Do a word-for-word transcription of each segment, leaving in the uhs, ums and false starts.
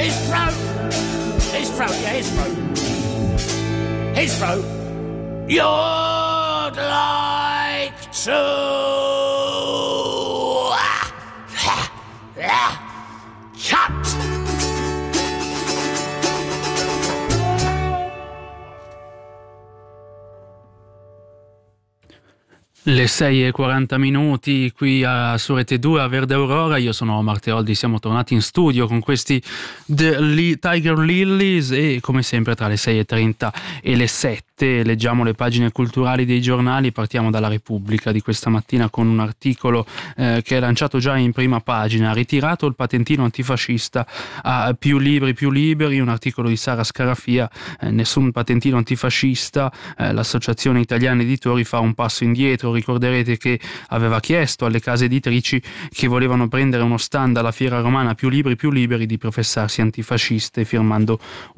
his throat, his throat, yeah, his throat, his throat. You'd like to cut. Le sei e quaranta minuti qui a, su Rete due a Verde Aurora. Io sono Omar Teoldi, siamo tornati in studio con questi The Li- Tiger Lilies e come sempre tra le sei e trenta e le sette leggiamo le pagine culturali dei giornali. Partiamo dalla Repubblica di questa mattina con un articolo eh, che è lanciato già in prima pagina: ritirato il patentino antifascista a più libri più liberi, un articolo di Sara Scarafia. Eh, nessun patentino antifascista, eh, l'associazione italiana editori fa un passo indietro. Ricorderete che aveva chiesto alle case editrici che volevano prendere uno stand alla Fiera Romana più libri più liberi di professarsi antifasciste firmando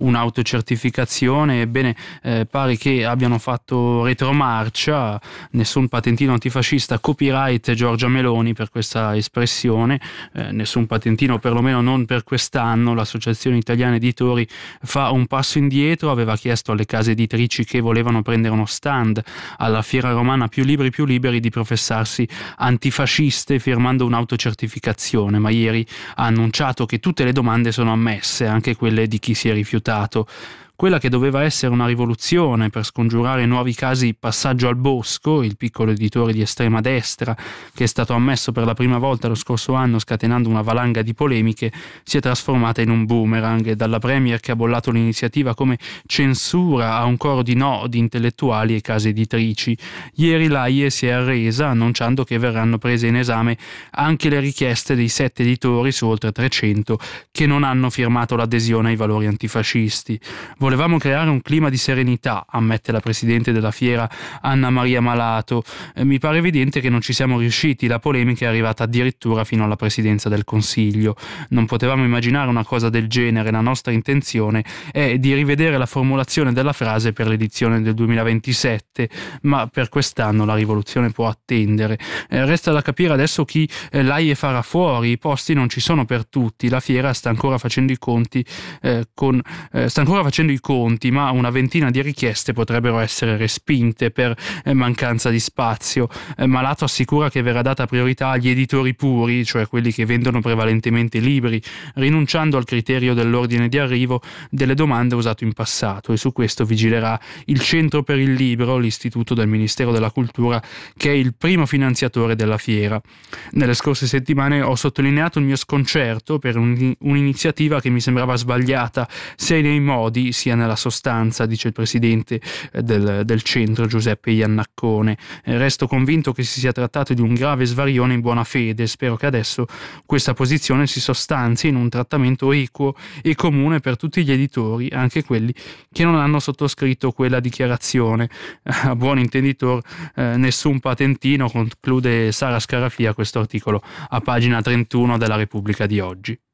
un'autocertificazione. Ebbene, eh, pare che abbiano fatto retromarcia. Nessun patentino antifascista, copyright Giorgia Meloni per questa espressione, eh, nessun patentino, perlomeno non per quest'anno. L'associazione italiana editori fa un passo indietro, aveva chiesto alle case editrici che volevano prendere uno stand alla Fiera Romana più libri più liberi di professarsi antifasciste firmando un'autocertificazione, ma ieri ha annunciato che tutte le domande sono ammesse, anche quelle di chi si è rifiutato. Quella che doveva essere una rivoluzione per scongiurare nuovi casi passaggio al bosco, il piccolo editore di estrema destra che è stato ammesso per la prima volta lo scorso anno scatenando una valanga di polemiche, si è trasformata in un boomerang, dalla premier che ha bollato l'iniziativa come censura a un coro di no di intellettuali e case editrici. Ieri l'A I E si è arresa annunciando che verranno prese in esame anche le richieste dei sette editori su oltre trecento che non hanno firmato l'adesione ai valori antifascisti. Volevamo creare un clima di serenità, ammette la presidente della fiera Anna Maria Malato. Eh, mi pare evidente che non ci siamo riusciti, la polemica è arrivata addirittura fino alla presidenza del Consiglio. Non potevamo immaginare una cosa del genere, la nostra intenzione è di rivedere la formulazione della frase per l'edizione del duemilaventisette, ma per quest'anno la rivoluzione può attendere. Eh, resta da capire adesso chi eh, l'A I E farà fuori, i posti non ci sono per tutti, la fiera sta ancora facendo i conti eh, con eh, sta ancora facendo i conti, ma una ventina di richieste potrebbero essere respinte per eh, mancanza di spazio. Eh, Malato assicura che verrà data priorità agli editori puri, cioè quelli che vendono prevalentemente libri, rinunciando al criterio dell'ordine di arrivo delle domande usato in passato, e su questo vigilerà il Centro per il Libro, l'istituto del Ministero della Cultura, che è il primo finanziatore della fiera. Nelle scorse settimane ho sottolineato il mio sconcerto per un, un'iniziativa che mi sembrava sbagliata sia nei modi sia nella sostanza, dice il presidente del, del centro Giuseppe Iannaccone. Resto convinto che si sia trattato di un grave svarione in buona fede. Spero che adesso questa posizione si sostanzi in un trattamento equo e comune per tutti gli editori, anche quelli che non hanno sottoscritto quella dichiarazione. A buon intenditor, eh, nessun patentino, conclude Sara Scarafia questo articolo a pagina trentuno della Repubblica di oggi.